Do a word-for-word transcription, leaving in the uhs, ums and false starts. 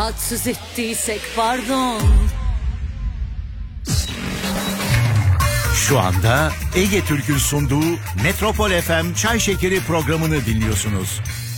Rahatsız ettiysek pardon. Şu anda Ege Türk'ün sunduğu Metropol F M Çay Şekeri programını dinliyorsunuz.